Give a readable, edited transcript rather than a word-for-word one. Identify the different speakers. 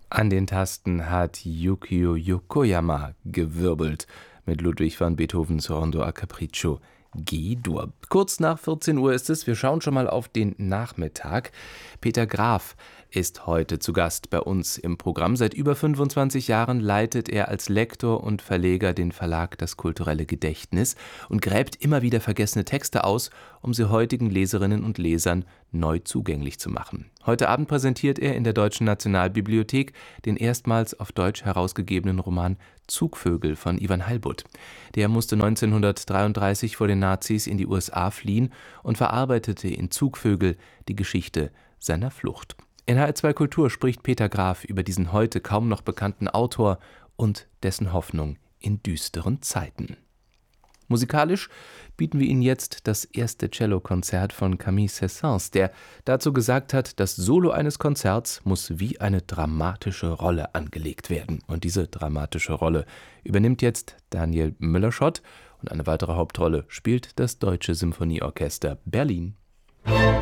Speaker 1: An den Tasten hat Yukio Yokoyama gewirbelt mit Ludwig van Beethovens Rondo a Capriccio G-Dur. Kurz nach 14 Uhr ist es. Wir schauen schon mal auf den Nachmittag. Peter Graf ist heute zu Gast bei uns im Programm. Seit über 25 Jahren leitet er als Lektor und Verleger den Verlag Das Kulturelle Gedächtnis und gräbt immer wieder vergessene Texte aus, um sie heutigen Leserinnen und Lesern neu zugänglich zu machen. Heute Abend präsentiert er in der Deutschen Nationalbibliothek den erstmals auf Deutsch herausgegebenen Roman Zugvögel von Ivan Heilbutt. Der musste 1933 vor den Nazis in die USA fliehen und verarbeitete in Zugvögel die Geschichte seiner Flucht. In HR2 Kultur spricht Peter Graf über diesen heute kaum noch bekannten Autor und dessen Hoffnung in düsteren Zeiten. Musikalisch bieten wir Ihnen jetzt das erste Cellokonzert von Camille Saint-Saëns, der dazu gesagt hat, das Solo eines Konzerts muss wie eine dramatische Rolle angelegt werden. Und diese dramatische Rolle übernimmt jetzt Daniel Müller-Schott und eine weitere Hauptrolle spielt das Deutsche Symphonieorchester Berlin.